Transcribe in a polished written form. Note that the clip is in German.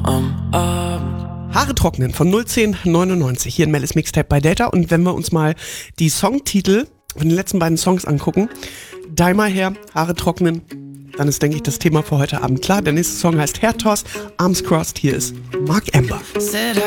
am Abend. Haare trocknen von 01099 hier in Melis Mixtape bei Data. Und wenn wir uns mal die Songtitel von den letzten beiden Songs angucken, Daimer her, Haare trocknen, dann ist, denke ich, das Thema für heute Abend klar. Der nächste Song heißt Hair Toss, Arms Crossed. Hier ist Mark Amber. Said